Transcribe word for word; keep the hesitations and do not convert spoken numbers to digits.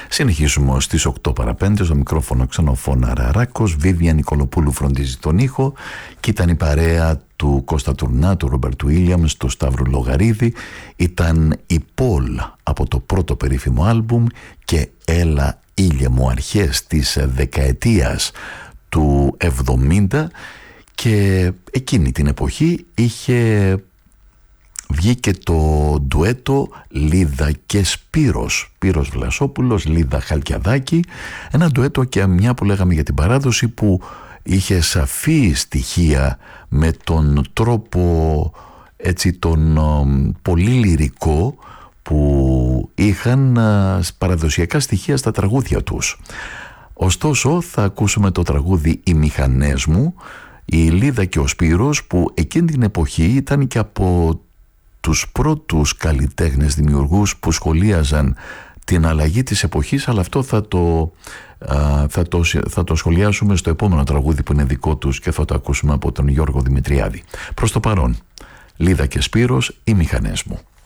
Συνεχίζουμε στις οκτώ παρά πέντε. Στο μικρόφωνο Ξενοφώνα Ραράκος. Βίβια Νικολοπούλου φροντίζει τον ήχο και ήταν η παρέα του Κώστα Τουρνά, του Ρόμπερτ Βίλιαμς, του Σταύρου Λογαρίδη. Ήταν η Πολ από το πρώτο περίφημο άλμπουμ και Έλα ήλιε μου, αρχές της δεκαετίας του εβδομήντα, και εκείνη την εποχή είχε βγει και το ντουέτο Λίδα και Σπύρος, Σπύρος Βλασόπουλος, Λίδα Χαλκιαδάκη, ένα ντουέτο, και μια που λέγαμε για την παράδοση, που είχε σαφή στοιχεία με τον τρόπο έτσι τον πολύ λυρικό που είχαν παραδοσιακά στοιχεία στα τραγούδια τους. Ωστόσο θα ακούσουμε το τραγούδι «Οι μηχανές μου», η Λίδα και ο Σπύρος, που εκείνη την εποχή ήταν και από τους πρώτους καλλιτέχνες δημιουργούς που σχολίαζαν την αλλαγή της εποχής, αλλά αυτό θα το, α, θα το, θα το σχολιάσουμε στο επόμενο τραγούδι που είναι δικό τους και θα το ακούσουμε από τον Γιώργο Δημητριάδη. Προς το παρόν, Λίδα και Σπύρος, «Οι μηχανές μου».